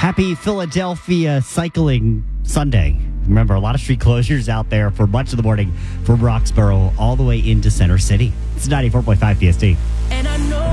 Happy Philadelphia Cycling Sunday. Remember, a lot of street closures out there for much of the morning from Roxborough all the way into Center City. It's 94.5 PST. And